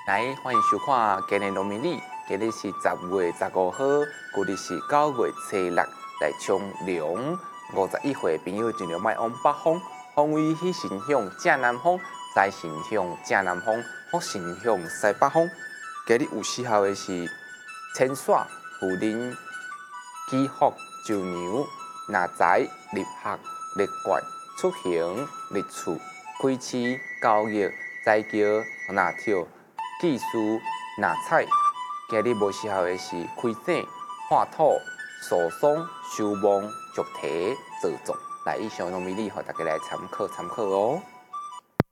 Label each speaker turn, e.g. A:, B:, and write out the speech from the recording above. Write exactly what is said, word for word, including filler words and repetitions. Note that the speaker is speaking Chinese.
A: 来，欢迎收看今日农民历。今日是十月十五号，旧日是九月初六，来冲凉。五十一岁朋友尽量莫往北方，方位喜神向正南方，财神向正南方，福神向西北方。今日有适合的是青煞、虎年、己福、九牛、纳财、立学、立冠、出行、立厝、开市、交易、财桥、纳跳。技术拿菜，今日无适合的是开省、画土、疏松、修梦、足题、做作。来，以上农民历，互大家来参考参考哦。